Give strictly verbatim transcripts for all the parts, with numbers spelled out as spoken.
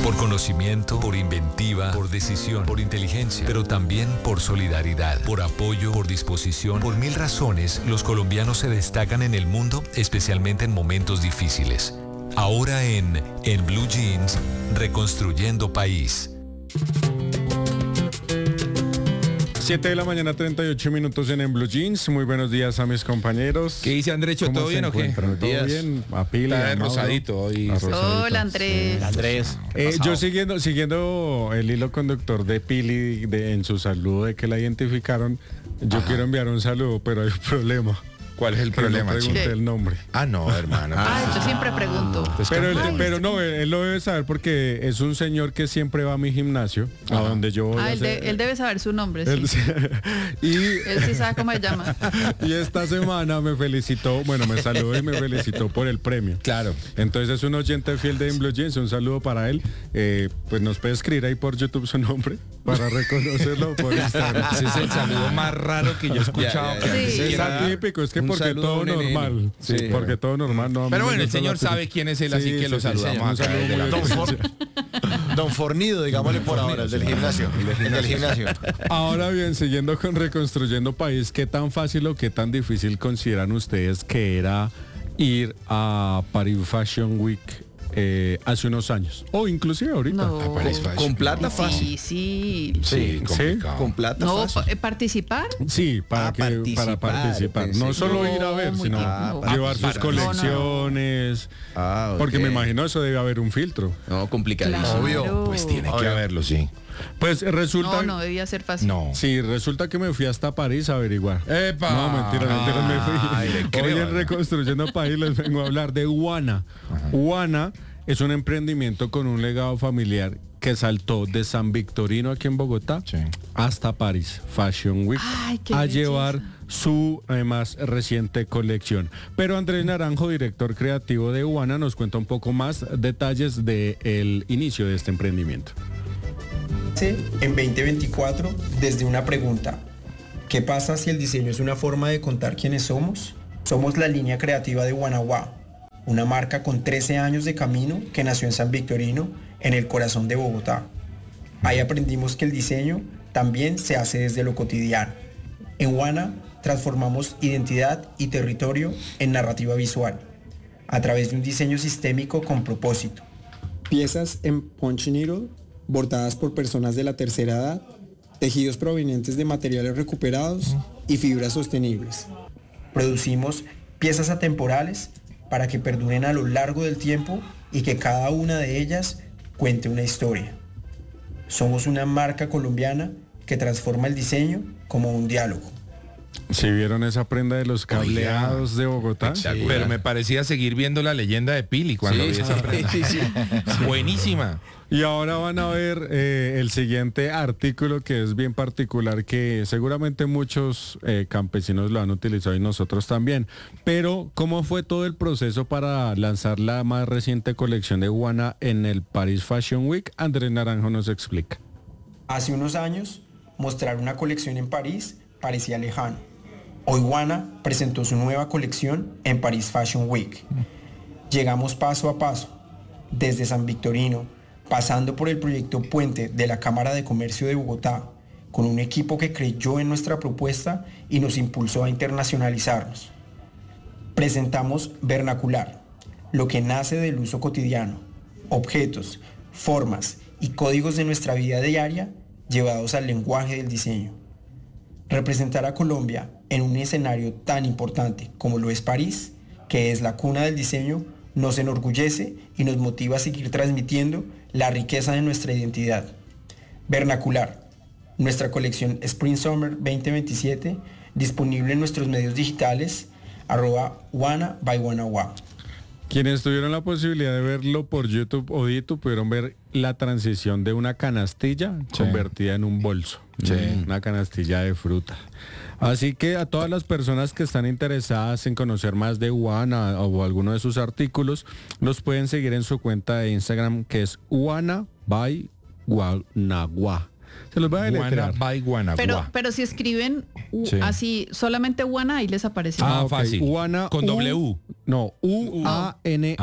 Por conocimiento, por inventiva, por decisión, por inteligencia, pero también por solidaridad, por apoyo, por disposición. Por mil razones, los colombianos se destacan en el mundo, especialmente en momentos difíciles. Ahora en En Blue Jeans, Reconstruyendo País. siete de la mañana, treinta y ocho minutos en En Blue Jeans. Muy buenos días a mis compañeros. ¿Qué dice Andrecho? ¿Todo bien o qué? ¿Todo días. bien? A Pila, Está a Mauro, rosadito hoy. a rosadito. Hola, Andrés. Sí. Andrés. Eh, yo siguiendo siguiendo el hilo conductor de Pili de, en su saludo de que la identificaron, yo Ajá. quiero enviar un saludo, pero hay un problema. ¿Cuál es el Que problema, no pregunté ¿Qué? el nombre. Ah, no, hermano. Ay, yo siempre pregunto. Pero, él, Ay, pero es no, él, él lo debe saber porque es un señor que siempre va a mi gimnasio, a donde yo voy Ah, a él, de- hacer- él debe saber su nombre, sí. él- y Él sí sabe cómo se llama. Y esta semana me felicitó, bueno, me saludó y me felicitó por el premio. Claro. Entonces es un oyente fiel de En Blue Jeans, un saludo para él. Eh, pues nos puede escribir ahí por YouTube su nombre para reconocerlo por Instagram. Ese es el saludo más raro que yo he escuchado. Ya, ya, que ya. alguien Sí. Es quiera dar. atípico, es que Un porque saludo a todo un N N. normal. Sí, Sí. porque todo normal. No, a mí Pero me bueno, el gusta señor la- sabe quién es él, así Sí, que sí, lo sí, saludamos sí, un acá saludo desde muy la Don, especial. For- Don Fornido, digámosle por ahora, el del gimnasio. El del gimnasio. Ahora bien, siguiendo con Reconstruyendo País, ¿qué tan fácil o qué tan difícil consideran ustedes que era ir a Paris Fashion Week eh, hace unos años? O inclusive ahorita. No. A Paris Fashion. Con plata fácil. Difícil. Sí, complicado. Con plata No, fácil. pa- eh, participar. Sí, para Ah, que para participar, participar. pensé No que- solo No, ir a ver, muy sino bien, no. llevar sus Ah, colecciones. Ah, ok. Porque me imagino eso debe haber un filtro. No, complicadísimo. Claro. Obvio. Pues tiene que Obvio. haberlo, sí. Pues resulta. No, no debía ser fácil. No. Sí, resulta que me fui hasta París a averiguar. ¡Epa! No, mentira, mentira, me Ay, le fui. creo, Hoy en ¿verdad? Reconstruyendo País les vengo a hablar de Uana. Uana es un emprendimiento con un legado familiar que saltó de San Victorino aquí en Bogotá Sí. hasta París Fashion Week Ay, qué a belleza. llevar su eh, más reciente colección. Pero Andrés Naranjo, director creativo de Uana, nos cuenta un poco más detalles del inicio de este emprendimiento. En veinte veinticuatro desde una pregunta. ¿Qué pasa si el diseño es una forma de contar quiénes somos? Somos la línea creativa de Guanaguá, una marca con trece años de camino que nació en San Victorino, en el corazón de Bogotá. Ahí aprendimos que el diseño también se hace desde lo cotidiano. En Guana transformamos identidad y territorio en narrativa visual, a través de un diseño sistémico con propósito. Piezas en punch needle, bordadas por personas de la tercera edad, tejidos provenientes de materiales recuperados y fibras sostenibles. Producimos piezas atemporales para que perduren a lo largo del tiempo y que cada una de ellas cuente una historia. Somos una marca colombiana que transforma el diseño como un diálogo. ¿Si vieron esa prenda de los cableados de Bogotá? Sí, pero me parecía seguir viendo la leyenda de Pili cuando Sí, vi esa sí, prenda. sí, sí. Buenísima. Y ahora van a ver eh, el siguiente artículo que es bien particular, que seguramente muchos eh, campesinos lo han utilizado y nosotros también. Pero, ¿cómo fue todo el proceso para lanzar la más reciente colección de Uana en el Paris Fashion Week? Andrés Naranjo nos explica. Hace unos años, mostrar una colección en París parecía lejano. Hoy Uana presentó su nueva colección en Paris Fashion Week. Llegamos paso a paso, desde San Victorino, pasando por el proyecto Puente de la Cámara de Comercio de Bogotá, con un equipo que creyó en nuestra propuesta y nos impulsó a internacionalizarnos. Presentamos Vernacular, lo que nace del uso cotidiano, objetos, formas y códigos de nuestra vida diaria llevados al lenguaje del diseño. Representar a Colombia en un escenario tan importante como lo es París, que es la cuna del diseño, nos enorgullece y nos motiva a seguir transmitiendo la riqueza de nuestra identidad. Vernacular, nuestra colección Spring Summer veinte veintisiete, disponible en nuestros medios digitales, arroba Uana by Guanaguá. Quienes tuvieron la posibilidad de verlo por YouTube o YouTube pudieron ver la transición de una canastilla Sí. convertida en un bolso, Sí. una canastilla de fruta. Así que a todas las personas que están interesadas en conocer más de Uana o alguno de sus artículos, los pueden seguir en su cuenta de Instagram, que es Uana by Guanaguá. Se los voy a Guana deletrear. by Guanaguá. Pero, pero si escriben u- Sí. así, solamente Uana, ahí les aparece. Ah, ok. fácil. Uana, Con U- doble U. No, U A N A. Ah, ya.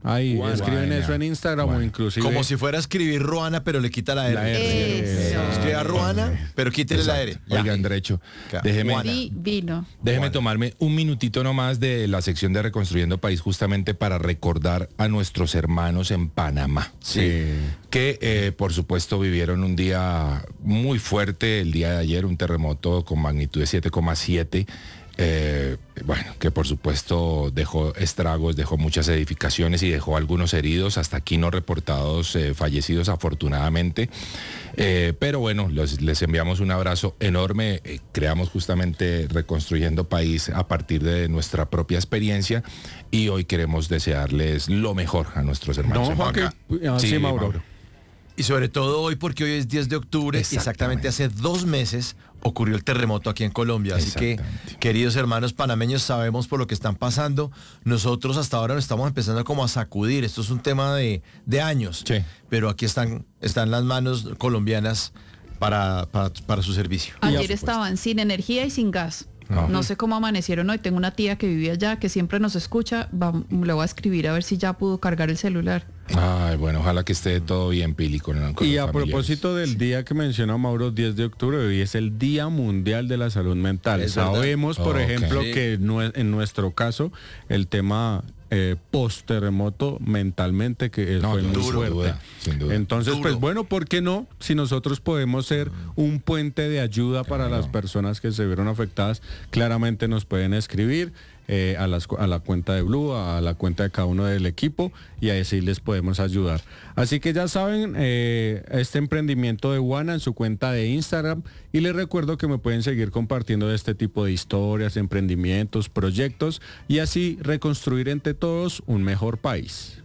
Ahí, Guana. escriben Guana. eso en Instagram Guana. o inclusive... Como si fuera a escribir Ruana, pero le quita la R. La R. Eso. Escriba Ruana, pero quítele la R. Ya. Oigan, derecho. Claro. Déjeme, Juana. Vi- vino. déjeme tomarme un minutito nomás de la sección de Reconstruyendo País justamente para recordar a nuestros hermanos en Panamá. Sí. Que eh, por supuesto vivieron un día muy fuerte el día de ayer, un terremoto con magnitud de siete coma siete. Eh, bueno, que por supuesto dejó estragos, dejó muchas edificaciones y dejó algunos heridos, hasta aquí no reportados eh, fallecidos afortunadamente. Eh, pero bueno, los- les enviamos un abrazo enorme. Eh, creamos justamente Reconstruyendo País a partir de nuestra propia experiencia y hoy queremos desearles lo mejor a nuestros hermanos. No, en Juan, que... Panamá. ah, sí, Sí, Mauro. Mauro. Y sobre todo hoy, porque hoy es diez de octubre, exactamente, Exactamente. hace dos meses ocurrió el terremoto aquí en Colombia. Así que, Exactamente. queridos hermanos panameños, sabemos por lo que están pasando. Nosotros hasta ahora nos estamos empezando como a sacudir. Esto es un tema de, de años. Sí. Pero aquí están, están las manos colombianas para, para, para su servicio. Y a Ayer supuesto. estaban sin energía y sin gas. No. No sé cómo amanecieron hoy. Tengo una tía que vivía allá, que siempre nos escucha. Va- le voy a escribir a ver si ya pudo cargar el celular. Ay, bueno, ojalá que esté todo bien, Pili, con, con Y los a familiares. propósito del día que menciona Mauro, diez de octubre, hoy es el Día Mundial de la Salud Mental. Es verdad. Sabemos, por Ok. ejemplo, Sí. que nue- en nuestro caso, el tema eh, post-terremoto mentalmente que No, fue muy sin fuerte. duda, sin duda. Entonces, Duro. pues bueno, ¿por qué no? Si nosotros podemos ser un puente de ayuda para Claro. las personas que se vieron afectadas, claramente nos pueden escribir. eh, a, las cu- a la cuenta de Blue, a la cuenta de cada uno del equipo y así les podemos ayudar. Así que ya saben, eh, este emprendimiento de Juana en su cuenta de Instagram y les recuerdo que me pueden seguir compartiendo este tipo de historias, emprendimientos, proyectos y así reconstruir entre todos un mejor país.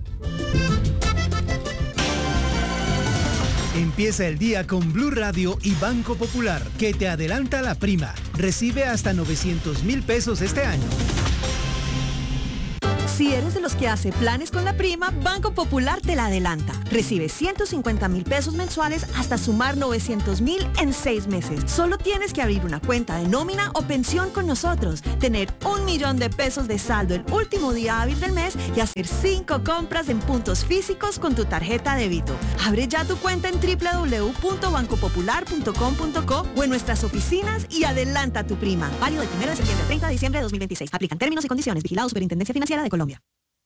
Empieza el día con Blue Radio y Banco Popular, que te adelanta la prima. Recibe hasta novecientos mil pesos este año. Si eres de los que hace planes con la prima, Banco Popular te la adelanta. Recibe ciento cincuenta mil pesos mensuales hasta sumar novecientos mil en seis meses. Solo tienes que abrir una cuenta de nómina o pensión con nosotros, tener un millón de pesos de saldo el último día hábil del mes y hacer cinco compras en puntos físicos con tu tarjeta débito. Abre ya tu cuenta en doble u doble u doble u punto banco popular punto com punto co o en nuestras oficinas y adelanta tu prima. Válido del primero de septiembre al treinta de diciembre de dos mil veintiséis. Aplican términos y condiciones. Vigilado Superintendencia Financiera de Colombia.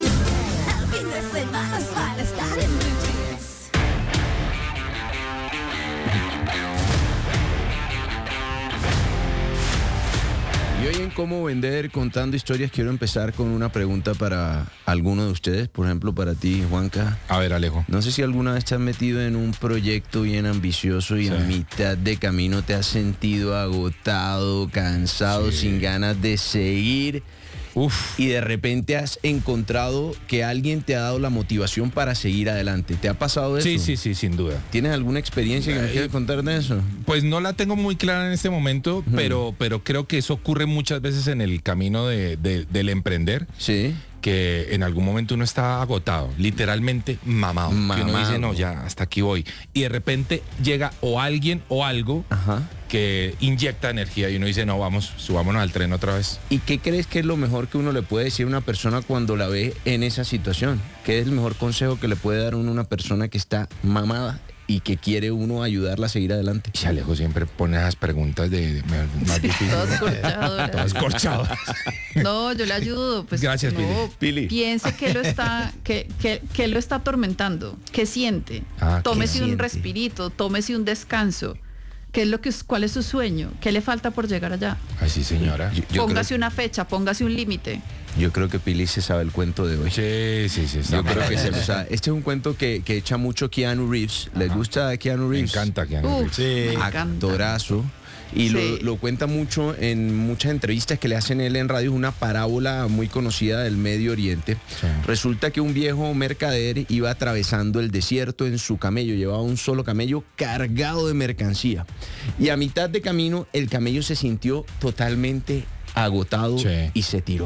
Y hoy en Cómo Vender, contando historias, quiero empezar con una pregunta para alguno de ustedes, por ejemplo para ti, Juanca. A ver, Alejo. No sé si alguna vez te has metido en un proyecto bien ambicioso y Sí. a mitad de camino te has sentido agotado, cansado, Sí. sin ganas de seguir. Uf. Y de repente has encontrado que alguien te ha dado la motivación para seguir adelante. ¿Te ha pasado eso? Sí, sí, sí, sin duda. ¿Tienes alguna experiencia que me Eh, quieras contar de eso? Pues no la tengo muy clara en este momento, pero, pero creo que eso ocurre muchas veces en el camino de, de- del emprender, Sí. que en algún momento uno está agotado, literalmente mamado. Que uno Mamado. dice, no, ya, hasta aquí voy. Y de repente llega o alguien o algo Ajá. que inyecta energía y uno dice, no, vamos, subámonos al tren otra vez. ¿Y qué crees que es lo mejor que uno le puede decir a una persona cuando la ve en esa situación? ¿Qué es el mejor consejo que le puede dar uno a una persona que está mamada y que quiere uno ayudarla a seguir adelante? Y Alejo siempre pone esas preguntas de, de- más difíciles. Todas corchadoras. Todas corchadas. No, yo le ayudo. Pues, Gracias, no, Pili. Pili. Piense que lo está, que, que, que lo está atormentando. ¿Qué siente? Ah, ¿qué tómese un siente? respirito, tómese un descanso. ¿Qué es lo que, ¿Cuál es su sueño? ¿Qué le falta por llegar allá? Así, señora. Yo, yo póngase creo, una fecha, póngase un límite. yo creo que Pili se sabe el cuento de hoy. Sí, sí, sí. está Yo creo que se lo mal. sabe. Este es un cuento que, que echa mucho Keanu Reeves. ¿Les gusta Keanu Me Reeves? encanta que Uf, Sí. me encanta. Actorazo. Y Sí. lo, lo cuenta mucho en muchas entrevistas que le hacen él en radio. Es una parábola muy conocida del Medio Oriente. Sí. Resulta que un viejo mercader iba atravesando el desierto en su camello. Llevaba un solo camello cargado de mercancía. Y a mitad de camino el camello se sintió totalmente agotado Sí. y se tiró.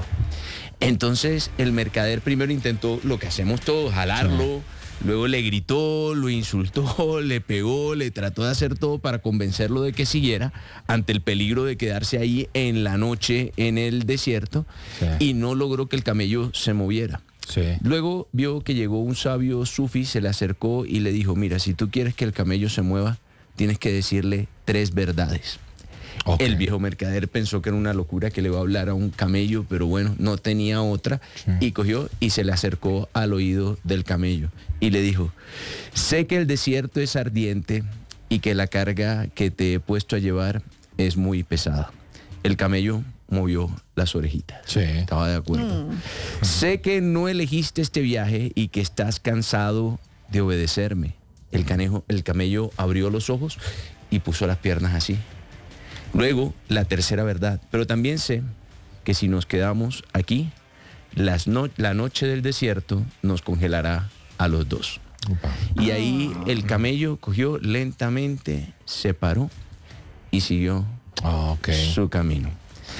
Entonces el mercader primero intentó lo que hacemos todos, jalarlo. Luego le gritó, lo insultó, le pegó, le trató de hacer todo para convencerlo de que siguiera ante el peligro de quedarse ahí en la noche en el desierto Sí. y no logró que el camello se moviera. Sí. Luego vio que llegó un sabio sufí, se le acercó y le dijo, mira, si tú quieres que el camello se mueva, tienes que decirle tres verdades. Ok. El viejo mercader pensó que era una locura que le iba a hablar a un camello, pero bueno, no tenía otra, Sí. y cogió y se le acercó al oído del camello y le dijo, sé que el desierto es ardiente y que la carga que te he puesto a llevar es muy pesada. El camello movió las orejitas. Sí. Estaba de acuerdo. Sé que no elegiste este viaje y que estás cansado de obedecerme. El canejo, el camello abrió los ojos y puso las piernas así. Luego, la tercera verdad. Pero también sé que si nos quedamos aquí, las no- la noche del desierto nos congelará a los dos. Upa. Y ahí el camello cogió lentamente, se paró y siguió Ah, ok. su camino.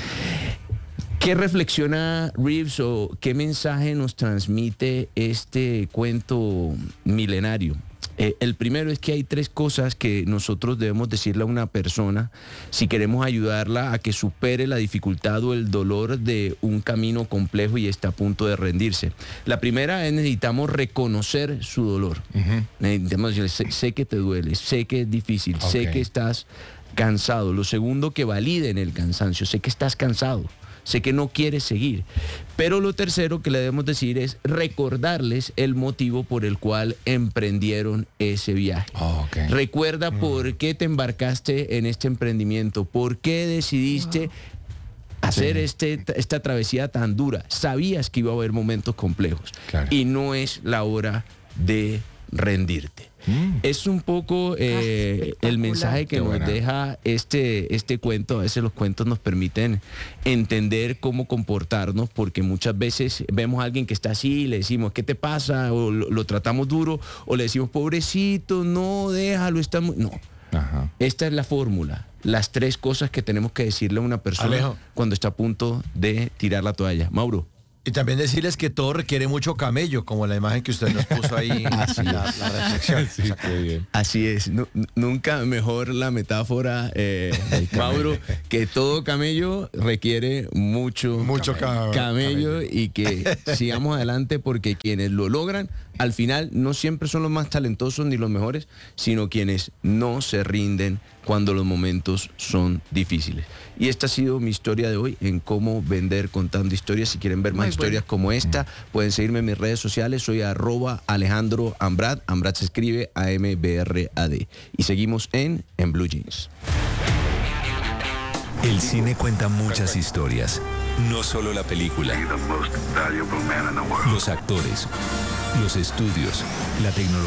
¿Qué reflexiona Reeves o qué mensaje nos transmite este cuento milenario? Eh, el primero es que hay tres cosas que nosotros debemos decirle a una persona si queremos ayudarla a que supere la dificultad o el dolor de un camino complejo y está a punto de rendirse. La primera es necesitamos reconocer su dolor. Ujú. Necesitamos decirle, sé, sé que te duele, sé que es difícil, sé Ok. que estás cansado. Lo segundo, que validen el cansancio, sé que estás cansado. Sé que no quieres seguir. Pero lo tercero que le debemos decir es recordarles el motivo por el cual emprendieron ese viaje. Ah, ok. Recuerda por qué te embarcaste en este emprendimiento, por qué decidiste hacer Sí. este, esta travesía tan dura. Sabías que iba a haber momentos complejos Claro. y no es la hora de rendirte. Mm. Es un poco eh, espectacular. el mensaje que Qué nos buena. deja este, este cuento. A veces los cuentos nos permiten entender cómo comportarnos, porque muchas veces vemos a alguien que está así y le decimos, ¿qué te pasa? O lo, lo tratamos duro, o le decimos, pobrecito, no, déjalo, está muy... No, Ajá. esta es la fórmula. Las tres cosas que tenemos que decirle a una persona Alejo. cuando está a punto de tirar la toalla. Mauro. Y también decirles que todo requiere mucho camello, como la imagen que usted nos puso ahí, la, la reflexión. Sí, qué bien. Así es, Nu- nunca mejor la metáfora, eh, Mauro, que todo camello requiere mucho, Mucho ca- camello, camello. y que sigamos adelante, porque quienes lo logran al final no siempre son los más talentosos ni los mejores, sino quienes no se rinden cuando los momentos son difíciles. Y esta ha sido mi historia de hoy en cómo vender contando historias. Si quieren ver más Muy historias bueno. como esta, pueden seguirme en mis redes sociales. Soy arroba Alejandro Ambrad. Ambrad se escribe A M B R A D. Y seguimos en, en Blue Jeans. El cine cuenta muchas historias, no solo la película. Los actores, los estudios, la tecnología.